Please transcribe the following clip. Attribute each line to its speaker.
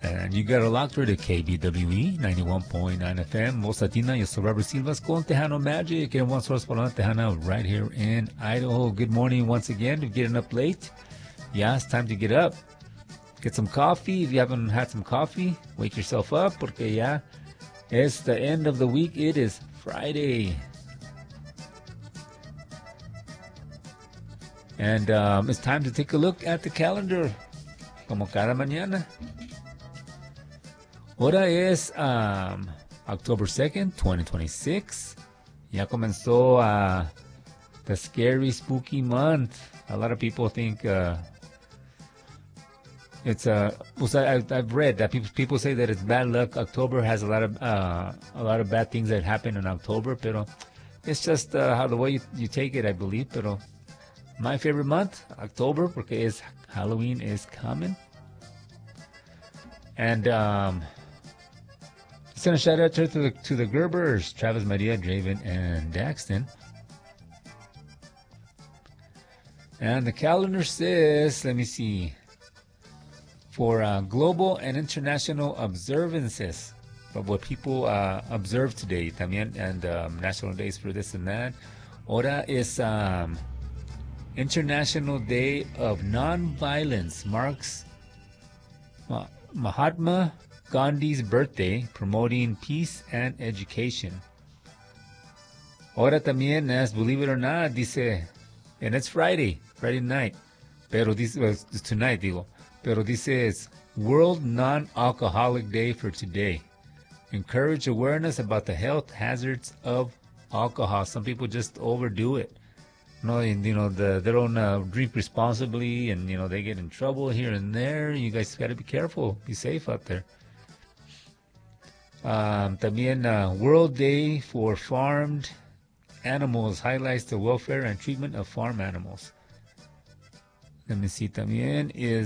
Speaker 1: And you got a locked to KBWE 91.9 FM. Voz Latina, yo soy Robert Silvas con Tejano Magic and One Source Palana Tejana right here in Idaho. Good morning once again. If you're getting up late, yeah, it's time to get up. Get some coffee. If you haven't had some coffee, wake yourself up porque ya it's the end of the week. It is Friday. And it's time to take a look at the calendar. Como cada mañana. Ahora es October 2nd, 2026. Ya comenzó the scary, spooky month. A lot of people think it's I've read that people say that it's bad luck. October has a lot of bad things that happen in October, pero it's just how the way you take it, I believe. Pero my favorite month, October, porque Halloween is coming. And send a shout out to the Gerbers, Travis, Maria, Draven, and Daxton. And the calendar says, let me see, for global and international observances of what people observe today, también, and national days for this and that. Ahora is International Day of Non-Violence, marks Mahatma Gandhi's birthday, promoting peace and education. Ahora también es, believe it or not, dice, and it's Friday night, pero dice, it's tonight, digo, pero dice it's World Non-Alcoholic Day for today. Encourage awareness about the health hazards of alcohol. Some people just overdo it. No, and, they don't drink responsibly, and they get in trouble here and there. You guys got to be careful, be safe out there. También World Day for Farmed Animals highlights the welfare and treatment of farm animals. Let me see. También is